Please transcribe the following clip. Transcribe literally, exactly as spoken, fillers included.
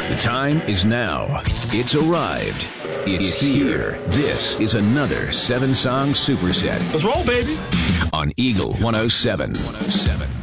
The time is now. It's arrived. It's here. This is another seven-song superset. Let's roll, baby. On Eagle one oh seven.